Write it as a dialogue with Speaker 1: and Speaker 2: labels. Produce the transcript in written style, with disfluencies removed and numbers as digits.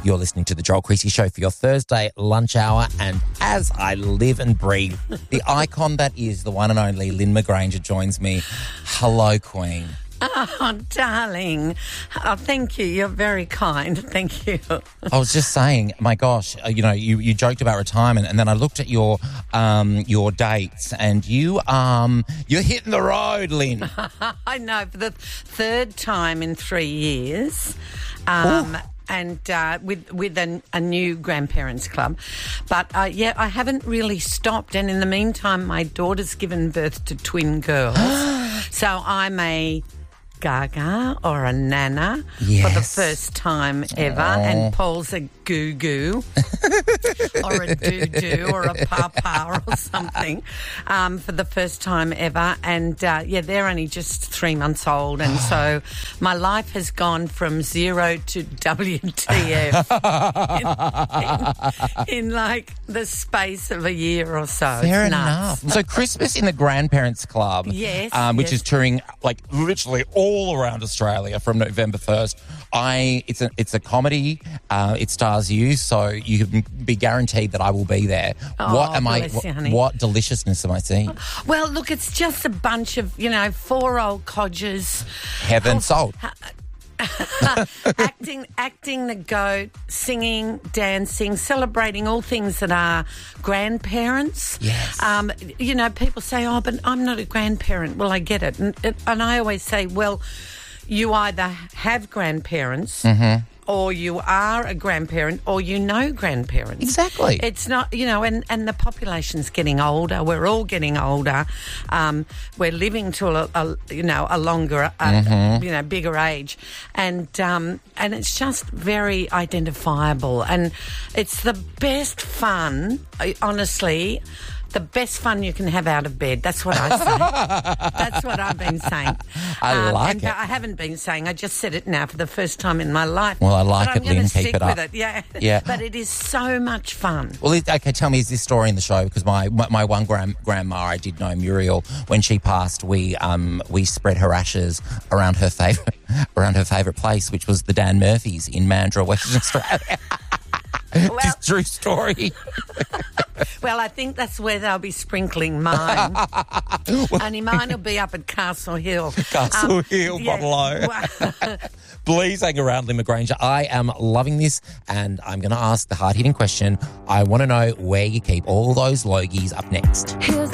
Speaker 1: You're listening to The Joel Creasy Show for your Thursday lunch hour. And as I live and breathe, the icon that is the one and only Lynn McGranger joins me. Hello, Queen.
Speaker 2: Oh, darling. Oh, thank you. You're very kind. Thank you.
Speaker 1: I was just saying, my gosh, you joked about retirement, and then I looked at your dates, and you're hitting the road, Lynn.
Speaker 2: I know, for the third time in 3 years. And with a new grandparents club. But, I haven't really stopped. And in the meantime, my daughter's given birth to twin girls. So I'm a gaga or a nana for the first time ever. And Paul's a goo-goo or a doo-doo or a papa or something for the first time ever. And, they're only just 3 months old. And so my life has gone from 0 to WTF in like the space of a year or so.
Speaker 1: Fair enough. So Christmas in the Grandparents Club, which is touring like literally all around Australia from November 1st. It's a comedy. It stars you, so you can be guaranteed that I will be there. What deliciousness am I seeing?
Speaker 2: Well, look, it's just a bunch of 4 old codgers.
Speaker 1: Heaven salt.
Speaker 2: acting the goat, singing, dancing, celebrating all things that are grandparents.
Speaker 1: Yes.
Speaker 2: People say, "Oh, but I'm not a grandparent." Well, I get it, and I always say, "Well, you either have grandparents." Mm-hmm. Or you are a grandparent, or grandparents.
Speaker 1: Exactly.
Speaker 2: It's not, and the population's getting older. We're all getting older. We're living to a longer, bigger age, and it's just very identifiable, and it's the best fun, honestly. The best fun you can have out of bed. That's what I say. That's what I've been saying.
Speaker 1: I like it.
Speaker 2: I haven't been saying. I just said it now for the first time in my life.
Speaker 1: Well, I like it, Lynn.
Speaker 2: Keep
Speaker 1: it up.
Speaker 2: With it.
Speaker 1: Yeah.
Speaker 2: But it is so much fun.
Speaker 1: Well, okay, tell me, is this story in the show? Because my one grandma, I did know, Muriel, when she passed, we spread her ashes around her favourite place, which was the Dan Murphys in Mandurah, Western Australia.
Speaker 2: Well,
Speaker 1: it's a true story.
Speaker 2: Well, I think that's where they'll be sprinkling mine. Only mine will be up at Castle Hill.
Speaker 1: Castle Hill, Bottle. Please hang around, Lynn McGranger. I am loving this, and I'm going to ask the hard-hitting question. I want to know where you keep all those logies up next.